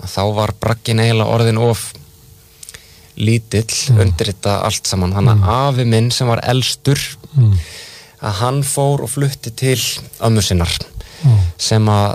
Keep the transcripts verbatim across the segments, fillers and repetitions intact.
þá var bragginn eiginlega orðin of lítill mm. undir þetta allt saman, þannig að mm. afi minn sem var elstur mm. að hann fór og flutti til ömmu sinnar mm. sem að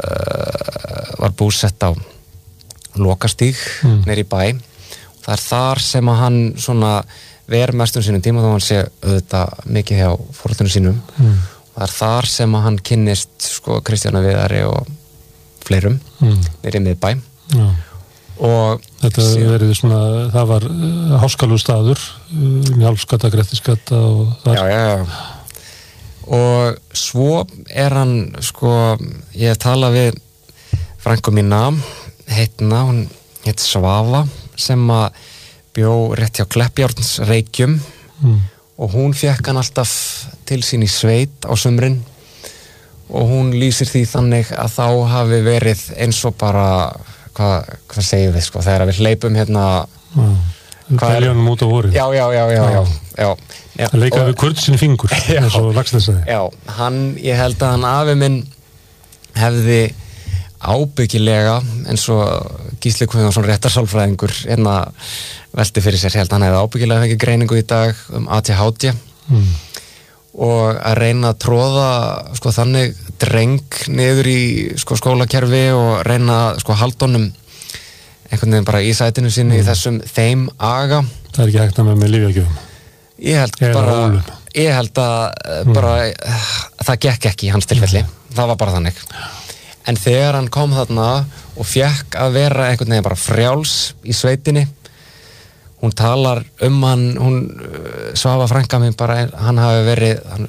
uh, var búsett á Lokastíg mm. niður í bæ. Það er þar sem að hann svona ver mestum sínum tíma þá hann sé auðvitað mikið hjá foreldrunum sínum mm. og það er þar sem að hann kynnist sko Kristjáni Viðari og fleirum mm. niður í miðbæ ja. Og þetta verið svona, það var uh, háskalugur staður, uh, Njálfsgata, Grettisgata og þar. Já, já, já. Og svo er hann, sko, ég hef talað við frænku mína, heitna, hún heit Svafa, sem að bjó rétt hjá Kleppjárnsreykjum mm. og hún fékk hann alltaf til sín í sveit á sumrin og hún lýsir því þannig að þá hafi verið eins og bara hvað, hvað segjum við sko, þegar við hleypum hérna mm. Beljónum út á voru. Já, já, já, já, já, já. já. Það leika við kurl sinni fingur eins og Laxness sagði. Já, hann, ég held að hann afi minn hefði ábyggilega eins og Gísli Guðjónsson réttarsálfræðingur hérna velti fyrir sér, ég held að hann hefði ábyggilega fengið greiningu í dag um A D H D mm. og að reyna að tróða sko þannig dreng niður í sko skólakerfi og reyna sko haldunum einhvern veginn bara í sætinu sinni mm. í þessum þeim aga. Það er ekki hægt að með með lyfjagjöfum. Ég held Eða bara ólum. Ég held að mm. bara það gekk ekki í hans tilfelli. Mm. Það var bara þannig. En þegar hann kom þarna og fekk að vera einhvern veginn bara frjáls í sveitinni, hún talar um hann, hún Svafa frænka mín bara, hann hafi verið hann,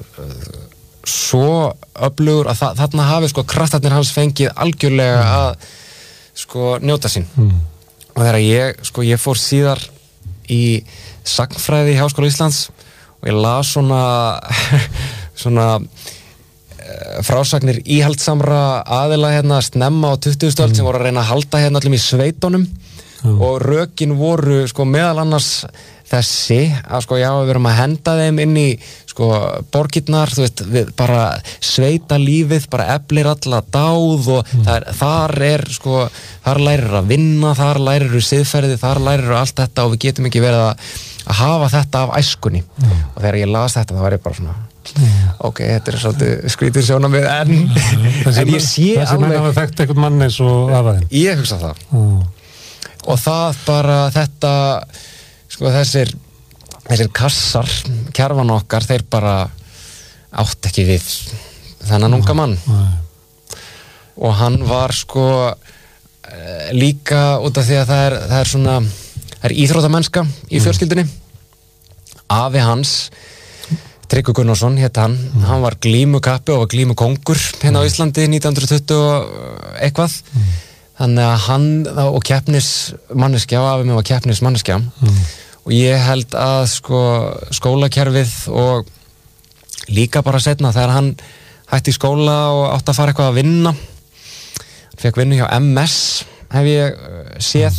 svo öflugur að þa þarna hafi sko kraftarnir hans fengið algjörlega mm. að sko njóta sín. Mm. Og þegar ég, sko ég fór síðar í sagnfræði í Háskóla Íslands og ég las svona svona frásagnir íhaldsamra aðila hérna snemma á tuttugustu öld mm. sem voru að reyna að halda hérna allum í sveitunum mm. og rökin voru sko meðal annars þessi að sko já við verum að henda þeim inn í sko borgirnar, þú veist, við bara sveita lífið, bara eflir alla dáð og mm. það er, þar er sko, þar lærir að vinna, þar lærir siðferði, þar lærir allt þetta og við getum ekki verið að, að hafa þetta af æskunni mm. og þegar ég las þetta þá var ég bara svona mm. ok, þetta er svolítið skrítið sjónamið en, þessi, en ég sé þessi menn hafa þekkt einhvern mann eins og aðaðinn. Ég hugsa það mm. og það bara þetta sko þessir þessir kassar, kjarvan okkar þeir bara átt ekki við þennan unga mann mm. og hann var sko líka út af því að það er, það er svona það er íþróttamennska í fjölskyldunni afi hans Tryggvi Gunnarsson hét hann mm. hann var glímukappi og var glímukóngur hérna á Íslandi nítján hundruð tuttugu og eitthvað mm. þannig að hann og keppnismanneskja og afi mig var keppnismanneskja mm. og ég held að sko skólakerfið og líka bara setna þegar hann hætti í skóla og átti að fara eitthvað að vinna hann fekk vinnu hjá M S hef ég séð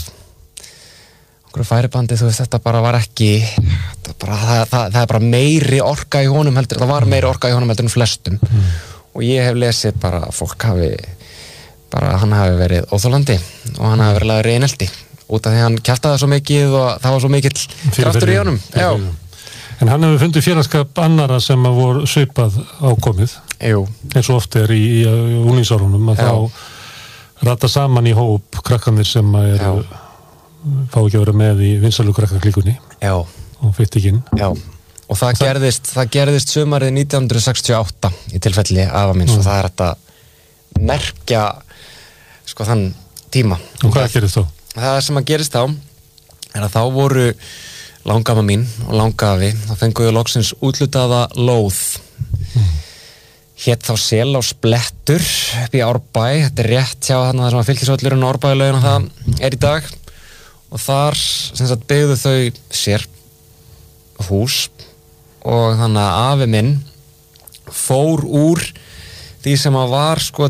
okkur færibandi, þú veist, þetta bara var ekki bara, það, það, það er bara meiri orka í honum heldur, það var meiri orka í honum heldur en flestum mm. og ég hef lesið bara að fólk hafi bara hann hafi verið óþolandi og hann hafi verið lagður í einelti út af því hann kjaftaði svo mikið og það var svo mikill kraftur í honum. Já. En hann hefur fundið félagskap annara sem að voru svipað ákomið. Jú. Eins og oft er í, í, í unglingsárunum að Já. Þá rata saman í hóp krakkanir sem að eru fá ekki að vera með í vinsælu krakkaklíkunni. Já. Og fyrt ekki inn. Já. Og það, það gerðist, það gerðist sumarið nítján hundruð sextíu og átta í tilfelli afa míns mm. og það er þetta merkja sko þann tíma. Og hvað gerðist þá? Það sem að gerist þá er að þá voru langama mín og langafi þá fenguðu loksins útlutaða lóð mm. hét þá Sel á Splettur upp í Árbæ, þetta er rétt hjá þarna þar sem að fylkisvöllurinn og Árbælaugin og það er í dag og þar sem sagt byggðu þau sér hús og þannig að afi minn fór úr því sem að var sko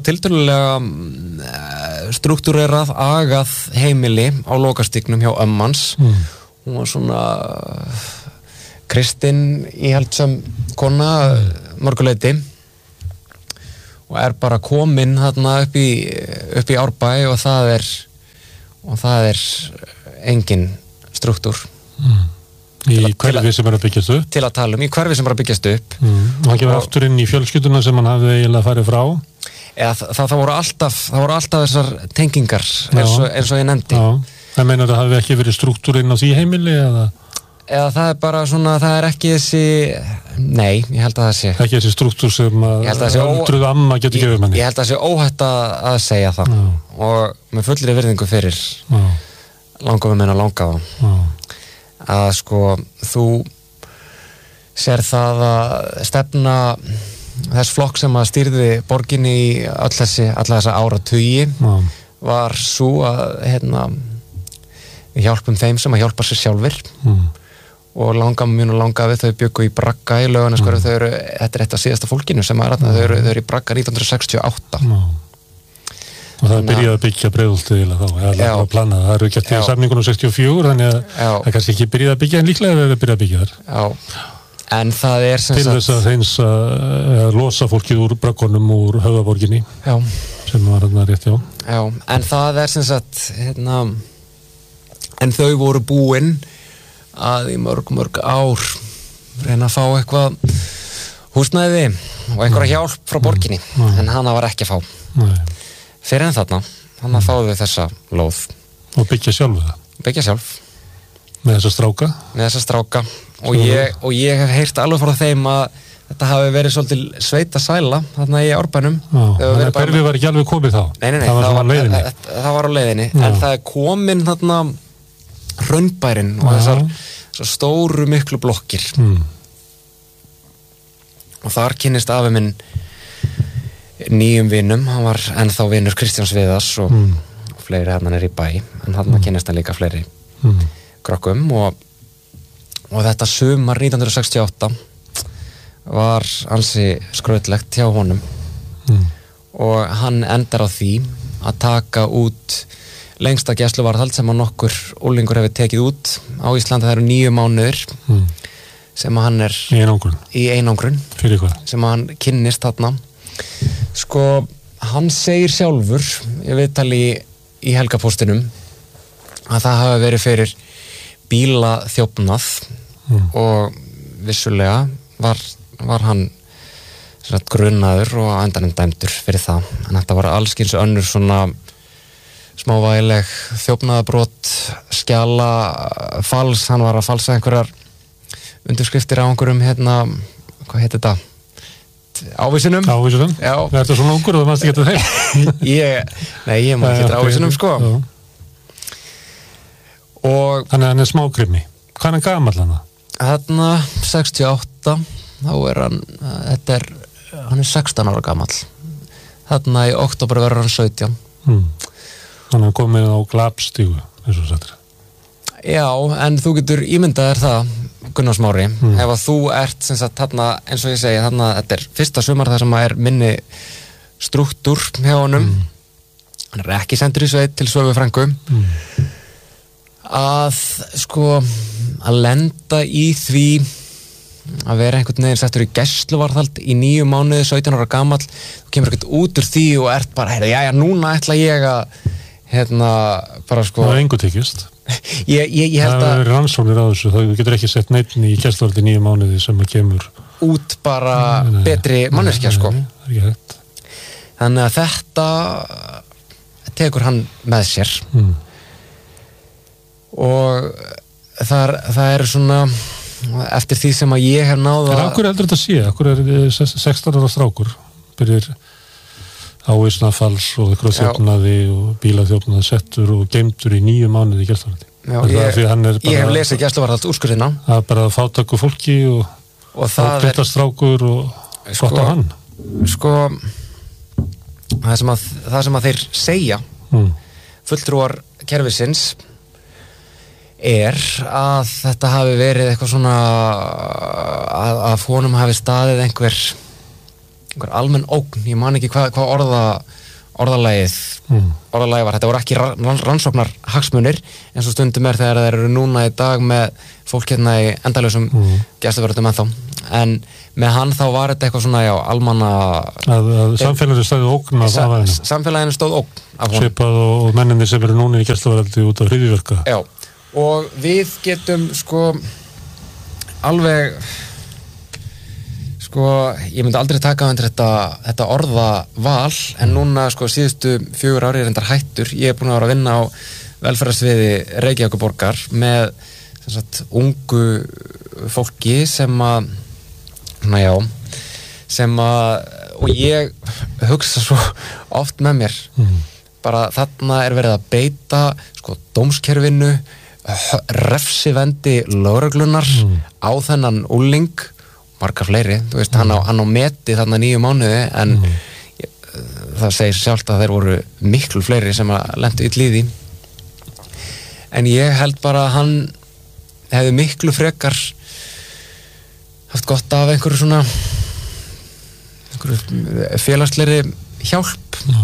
tiltölulega struktúrerað, agað heimili á Lokastígnum hjá ömmans. Mm. Hún var svona kristin íhaldsam kona mörguleyti og er bara komin þarna upp í, upp í Árbæ og það er og það er engin struktúr mm. í hverfi sem er að byggjast upp til að tala um, í hverfi sem er að byggjast upp mm. og hann kemur aftur inn í fjölskylduna sem hann hafði eiginlega farið frá eða það, það, voru alltaf, það voru alltaf þessar tengingar eins og, eins og ég nefndi Já. Það meinar að það hafi ekki verið struktúr inn á því heimili eða? Eða það er bara svona, það er ekki þessi nei, ég held að það sé ekki þessi struktúr sem að öldruð amma getur gefið manni ég held að það sé óhætt að segja það Já. Og með fullri virðingu fyrir langafum minn að langa það að sko þú sér það að stefna þess flokk sem að stýrði borginni í all þessi, alla þessa áratugi var svo að hérna, við hjálpum þeim sem að hjálpa sér sjálfur mm. og langafum minn og langafið þau byggu í Bragga í Laugarneskóla mm. þau eru, þetta er eitt af síðasta fólkinu sem að mm. þau, eru, þau eru í Bragga nítján hundruð sextíu og átta mm. og það er byrjað að byggja Breiðholtið eða þá, eða að plana það eru gert í samningunum sextíu og fjögur þannig að það er kannski ekki byrjað að byggja en líklega er það byrjað að byggja þar Já, en það er sem til þess að þeins að losa fólkið úr braggonum úr höfðaborginni Já sem var þarna rétt, já Já, en það er sem sagt hérna, en þau voru búin að í mörg, mörg ár reyna að fá eitthvað húsnæði og einhverja hjálp frá borginni Nei. En hana var ekki að fá Nei. Fyrir en þarna, hann að fáðu þessa lóð og byggja sjálf það byggja sjálf með þessa stráka með þessa stráka og ég, og ég hef heyrt alveg frá þeim að þetta hafi verið svolítið sveita sæla þarna í Árbænum þannig að hverfið var ekki alveg komið þá nei, nei, nei, það var, það var, var, það, það var á leiðinni Já. En það er komin þarna Hraunbærin og þessar, þessar stóru miklu blokkir mm. og þar kynnist afi minn nýjum vinum, hann var ennþá vinur Kristjáns Viðars og mm. fleiri hann er í bæ, en hann mm. kynnist hann líka fleiri mm. krokkum og, og þetta sumar nítján hundruð sextíu og átta var ansi skrautlegt hjá honum mm. og hann endar á því að taka út lengsta gæsluvarðhald sem að nokkur úlingur hefur tekið út á Íslandi, það eru níu mánuðir mm. sem að hann er í einangrun, í einangrun fyrir hvað? Sem að hann kynnist þarna sko, hann segir sjálfur ég viðtali í, í Helgapóstinum að það hafi verið fyrir bílaþjófnað mm. og vissulega var, var hann sagt, grunnaður og endanum dæmdur fyrir það, en þetta var allskyns önnur svona smávægileg þjófnaðabrot skjala fals, hann var að falsa einhverjar undirskriftir á einhverjum hérna, hvað heitir þetta? Ávísunum Ávísunum? Já. Það er þetta svona ungur og það mannst ekki þetta þeim ég, Nei, ég má ekki þetta ávísunum sko Já. Og Þannig að hann er smákrimi Hvað er hann gamall hann? Þarna sextíu og átta þá er hann, þetta er hann er sextán ára gamall þarna í október verður hann sautján hmm. Hann er komið á glapstígu eins og sættir Já, en þú getur ímyndað er það Gunnar Smári, mm. ef að þú ert sem sagt þarna, eins og ég segi, þarna þetta er fyrsta sumar þar sem að er minni struktúr hjá honum mm. hann er ekki sendur í sveit til Svövu frænku mm. að sko að lenda í því að vera einhvern veginn settur í gæsluvarðhald í níu mánuði, sautján ára gamall þú kemur ekkert út úr því og ert bara heyrðu, jæja, núna ætla ég að hérna, bara sko það er engu tekist Ég, ég, ég held að það er rannsóknir á þessu, þú getur ekki sett neitt í gæsluvarðhaldi í níu mánuði sem að kemur út bara nei, betri manneskja sko nei, það er ekki hægt þannig að þetta tekur hann með sér mm. og það er, það er svona eftir því sem að ég hef náða en okkur heldur þetta sé, okkur er sextán ára strákur byrjir ávísunarfalls og ykkur þjófnaði og bílaþjófnaði settur og geymdur í níu mánuði í gæsluvarðhaldi. Já, ég, ég hef lesið gæsluvarðhald úrskurðina. Það er bara að fátaku fólki og, og það er strákur og sko, gott á hann. Sko, það sem að, það sem að þeir segja mm. fulltrúar kerfisins er að þetta hafi verið eitthvað svona að, að honum hafi staðið einhver einhver almenn ógn, ég man ekki hvað hva orða orðalagið mm. orðalagið var, þetta voru ekki rannsóknar hagsmunir eins og stundum er þegar þeir eru núna í dag með fólk hérna í endalausum mm. gæsluvarðum ennþá, en með hann þá var þetta eitthvað svona, já, almanna að, að samfélaginu stóð ógn af sa, afhæðinu samfélaginu stóð ógn af honum svipað og, og menninni sem eru núna í gæsluvarðaldi út af hryðjuverka. Já, og við getum sko alveg sko, ég myndi aldrei taka undir þetta, þetta orða val, en núna sko síðustu fjögur ári er endar hættur. Ég er búin að vera að vinna á velferðarsviði Reykjavíkurborgar með sem sagt ungu fólki sem að svona já, sem að og ég hugsa svo oft með mér mm. bara þarna er verið að beita sko dómskerfinu, refsivendi lögreglunar mm. á þennan úling, margar fleiri, þú veist, mm. hann, á, hann á meti þarna nýju mánuði, en mm. ég, það segir sjálft að þeir voru miklu fleiri sem að lentu illa í því, en ég held bara að hann hefði miklu frekar haft gott af einhverju svona einhverju félagslegri hjálp. Já.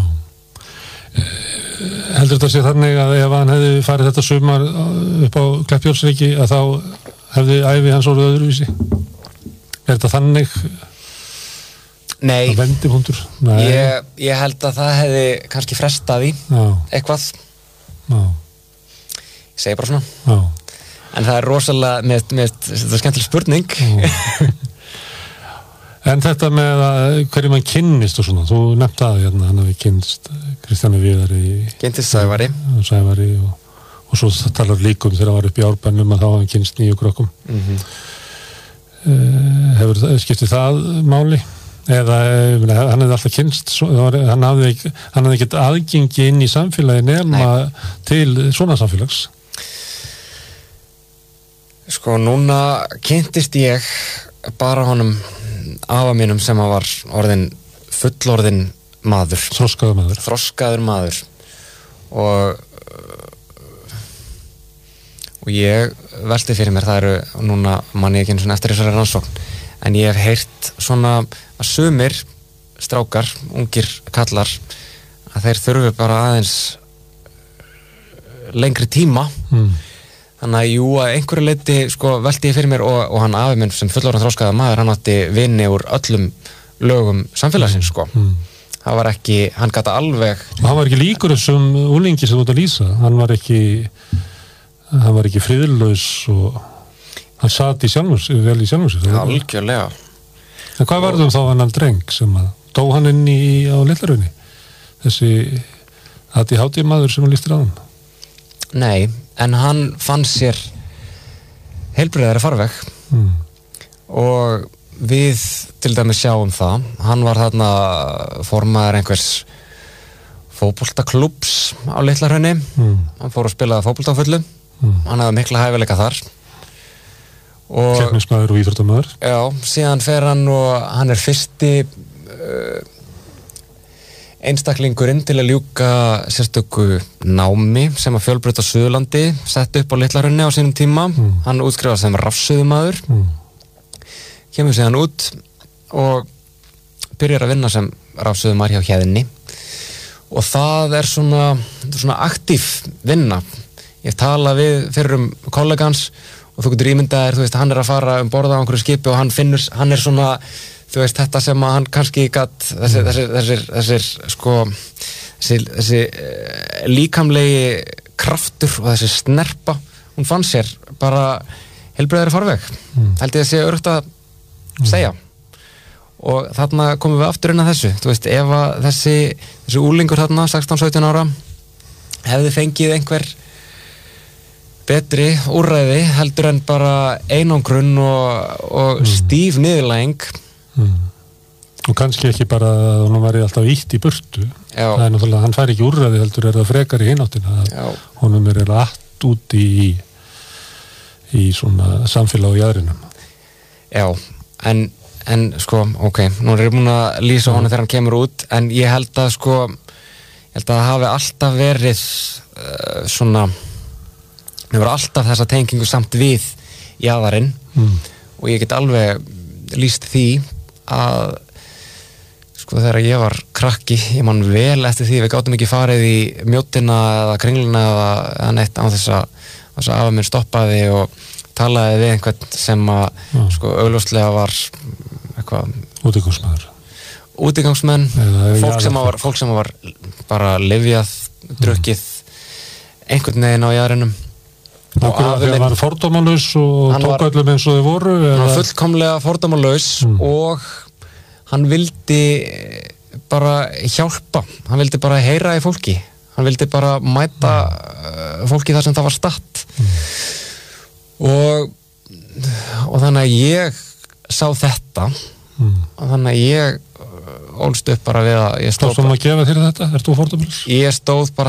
Heldur þetta að sé þannig að ef hann hefði farið þetta sumar upp á Kleppjólfsriki að þá hefði ævi hans orðið öðruvísi? Er þetta þannig? Nei, að vendipunktur? Nei. Ég, ég held að það hefði kannski frestað í Já. eitthvað. Já. Ég segi bara svona. Já. En það er rosalega, með, með, þetta er skemmtileg spurning. En þetta með að hverju mann kynnist og svona, þú nefnt að hérna, hann hafi kynnst Kristjáni Viðari Kynntist Sævari Sævari og, og svo talar líkum þegar hann var upp í Árbænum að þá hann kynnst nýju krökkum. Mm-hmm. uh, Hefur það, skiptið það máli? Eða meni, hann hefði alltaf kynnst, hann hafði, hann hafði ekkert aðgengi inn í samfélagi nema Nei. Til svona samfélags? Sko, núna kynntist ég bara honum afa mínum sem að var orðin fullorðin maður. Þroskaður maður. Þroskaður maður. Og og ég velti fyrir mér, það eru núna manni ekki einu svona eftir þessari rannsókn, en ég hef heyrt svona að sumir strákar, ungir kallar, að þeir þurfi bara aðeins lengri tíma mm. Þannig að jú, að einhverju leyti sko, velti ég fyrir mér og, og hann afi minn sem fullorðin þroskaða maður, hann átti vini úr öllum lögum samfélagsins sko. Mm. Það var ekki, hann gata alveg og hann var ekki líkur þessum úlingi sem þú ert að lýsa, hann var ekki hann var ekki friðlaus og hann sat í sjálfur sig, vel í sjálfur sig. Algjörlega. En hvað varðum þá hann af dreng sem að dó hann inn í á Litlarunni, þessi A D H D maður sem hann lýstir á hann? Nei, en hann fann sér heilbrigðari farveg mm. og við til dæmis sjáum það, hann var þarna formaður einhvers fótboltaklúbbs á Litla-Hrauni, mm. hann fór að spila fótbolta á fullu, mm. hann hafði mikla hæfileika þar og keppnismaður og íþróttamaður. Já, síðan fer hann og hann er fyrsti uh, einstaklingurinn til að ljúka sérstöku námi sem að Fjölbraut á Suðurlandi sett upp á Litla-Hrauni á sínum tíma. Mm. Hann útskrifast sem rafsuðumaður, mm. kemur síðan út og byrjar að vinna sem rafsuðumaður hjá Héðinni og það er svona, svona aktív vinna. Ég tala við fyrir um kollegans og þú getur ímyndaðir, þú veist, hann er að fara um borða á einhverju skipi og hann finnur, hann er svona þú veist, þetta sem að hann kannski gat, þessir, þessir, þessir, þessir, sko, þessi, þessi uh, líkamlegi kraftur og þessi snerpa, hún fann sér bara heilbrigðari farveg. Mm. Held ég að sé öruggt að segja. Mm. Og þarna komum við aftur inn að þessu. Þú veist, ef að þessi, þessi úlingur þarna, sextán sautján ára, hefði fengið einhver betri úrræði heldur en bara einangrun og, og mm. stíf niðurlæging. Mm. Og kannski ekki bara að hún væri alltaf ítt í burtu. Já. Það er náttúrulega, hann fær ekki úrræði heldur er það frekar í hináttina að honum er allt út í í svona samfélag í aðrinum. Já, en, en sko, ok, nú er ég búin að lýsa honum þegar hann kemur út, en ég held að sko ég held að það hafi alltaf verið uh, svona það verið alltaf þessa tengingu samt við jaðarinn mm. og ég get alveg lýst því að sko sko þegar ég var krakki, ég man vel eftir því við gátum ekki farið í mjótina eða kringluna eða, eða neitt á þess að þess að afa minn stoppaði og talaði við einhvern sem að mm. sko augljóslega var eitthvað útigangsmaður útigangsmenn, fólk sem var fólk sem var bara lyfjað, drukkið einhvern veginn á jaðrinum og afi minn var fordómalaus og tók öllum eins og þau voru hann var fullkomlega fordómalaus mm. og hann vildi bara hjálpa, hann vildi bara heyra í fólki, hann vildi bara mæta mm. fólki þar sem það var statt mm. og og þannig að ég sá þetta mm. og þannig að ég ólst upp bara við að ég stóð Hvað sem að gefa þér þetta? Ert þú fordómalaus? Ég stóð bara